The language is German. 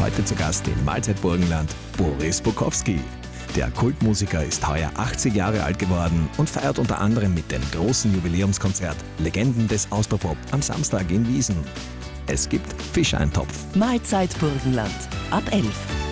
Heute zu Gast im Mahlzeit Burgenland Boris Bukowski. Der Kultmusiker ist heuer 80 Jahre alt geworden und feiert unter anderem mit dem großen Jubiläumskonzert Legenden des Austropop am Samstag in Wiesen. Es gibt Fischeintopf. Mahlzeit Burgenland ab 11.